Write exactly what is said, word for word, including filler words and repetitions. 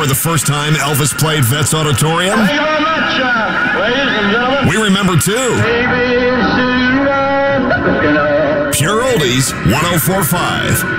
remember the first time Elvis played Vets Auditorium? Thank you very much, uh, ladies and gentlemen. We remember too. A B C, uh, Pure Oldies, one oh four point five.